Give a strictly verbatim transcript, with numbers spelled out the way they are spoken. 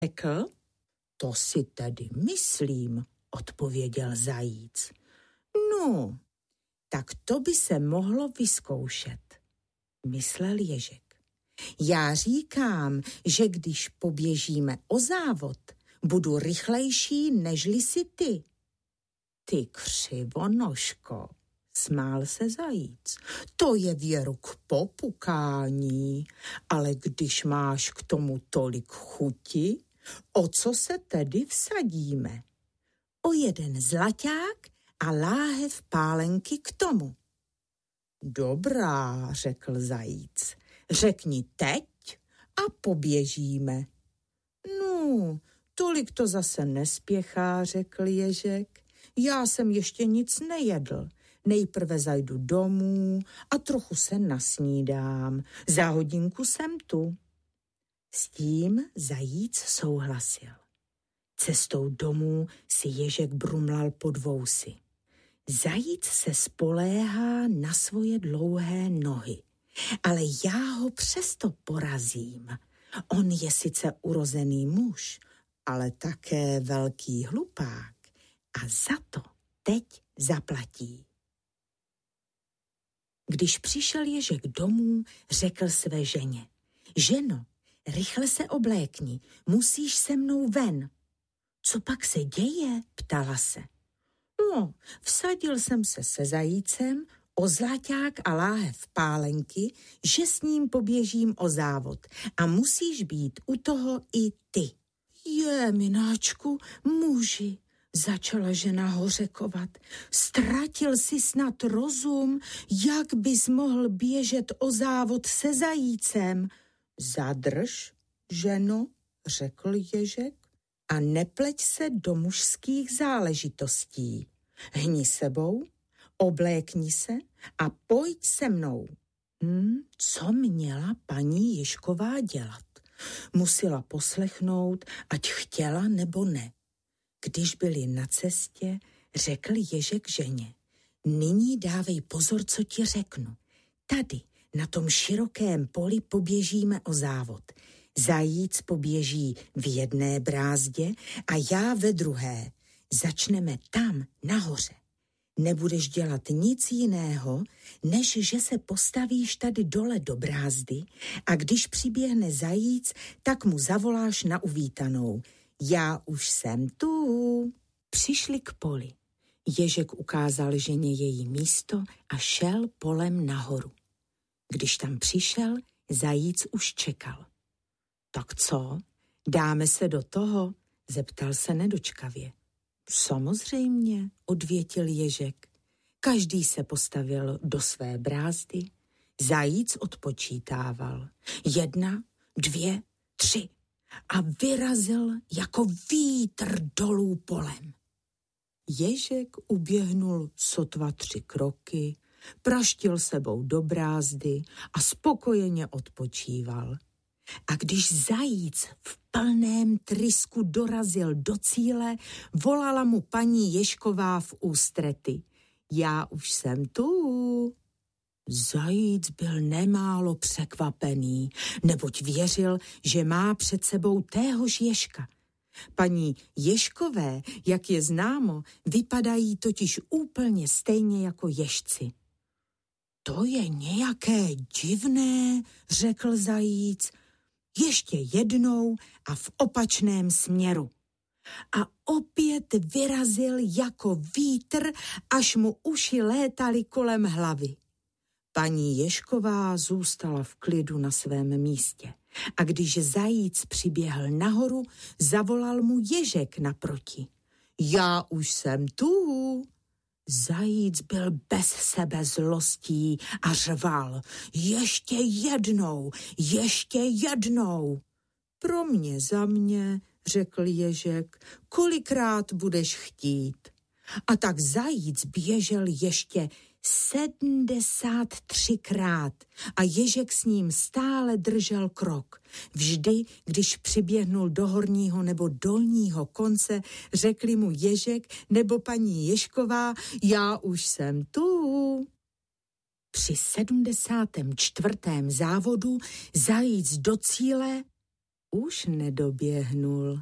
řekl. To si tedy myslím, odpověděl zajíc. No, tak to by se mohlo vyzkoušet, myslel ježek. Já říkám, že když poběžíme o závod, budu rychlejší, nežli si ty. Ty křivonožko, smál se zajíc, to je věru k popukání, ale když máš k tomu tolik chuti, o co se tedy vsadíme? O jeden zlaťák a láhev pálenky k tomu. Dobrá, řekl zajíc, řekni teď a poběžíme. No, tolik to zase nespěchá, řekl ježek. Já jsem ještě nic nejedl. Nejprve zajdu domů a trochu se nasnídám. Za hodinku jsem tu. S tím zajíc souhlasil. Cestou domů si ježek brumlal pod vousy. Zajíc se spoléhá na svoje dlouhé nohy, ale já ho přesto porazím. On je sice urozený muž, ale také velký hlupák a za to teď zaplatí. Když přišel ježek domů, řekl své ženě: Ženo, rychle se oblékni, musíš se mnou ven. Co pak se děje? Ptala se. No, vsadil jsem se se zajícem o zlaťák a láhev pálenky, že s ním poběžím o závod a musíš být u toho i ty. Je, mináčku, muži, začala žena hořekovat. Ztratil si snad rozum, jak bys mohl běžet o závod se zajícem. Zadrž, ženo, řekl ježek, a nepleť se do mužských záležitostí. Hni sebou, oblékni se a pojď se mnou. Hm, co měla paní Ježková dělat? Musela poslechnout, ať chtěla nebo ne. Když byli na cestě, řekl ježek ženě: Nyní dávej pozor, co ti řeknu. Tady, na tom širokém poli poběžíme o závod. Zajíc poběží v jedné brázdě a já ve druhé. Začneme tam, nahoře. Nebudeš dělat nic jiného, než že se postavíš tady dole do brázdy a když přiběhne zajíc, tak mu zavoláš na uvítanou. Já už jsem tu. Přišli k poli. Ježek ukázal ženě její místo a šel polem nahoru. Když tam přišel, zajíc už čekal. Tak co, dáme se do toho? Zeptal se nedočkavě. Samozřejmě, odvětil ježek. Každý se postavil do své brázdy. Zajíc odpočítával. Jedna, dvě, tři. A vyrazil jako vítr dolů polem. Ježek uběhnul sotva tři kroky, praštil sebou do brázdy a spokojeně odpočíval. A když zajíc v plném trysku dorazil do cíle, volala mu paní Ježková v ústrety. Já už jsem tu. Zajíc byl nemálo překvapený, neboť věřil, že má před sebou téhož ježka. Paní Ježkové, jak je známo, vypadají totiž úplně stejně jako ježci. To je nějaké divné, řekl zajíc, ještě jednou a v opačném směru. A opět vyrazil jako vítr, až mu uši létaly kolem hlavy. Paní Ježková zůstala v klidu na svém místě a když zajíc přiběhl nahoru, zavolal mu ježek naproti. Já už jsem tu. Zajíc byl bez sebe zlostí a řval. Ještě jednou, ještě jednou. Pro mě za mě, řekl ježek, kolikrát budeš chtít. A tak zajíc běžel ještě sedmdesát třikrát a ježek s ním stále držel krok. Vždy, když přiběhnul do horního nebo dolního konce, řekli mu ježek nebo paní Ježková, já už jsem tu. Při sedmdesátém čtvrtém závodu zajíc do cíle už nedoběhnul.